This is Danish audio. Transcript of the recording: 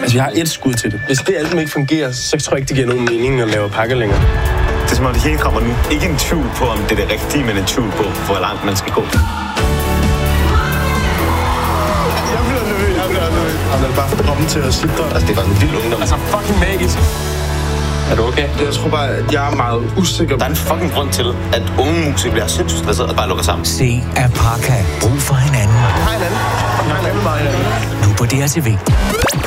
Altså, jeg har et skud til det. Hvis det album ikke fungerer, så tror jeg ikke, det giver nogen mening at lave pakker længere. Det er som om, det hele kommer nu. Ikke en tvivl på, om det er det rigtige, men en tvivl på, hvor langt man skal gå. Jeg bliver nervøs. Han er bare for drømmen til at sidde. Altså, det var en vild ungdom. Altså, fucking magisk. Er du okay? Jeg tror bare, at jeg er meget usikker. Der er en fucking grund til, at unge musikere bliver sindssygt stresset og bare lukker sammen. Se Apaka. Brug for hinanden. Hej hinanden. Nu på DRTV.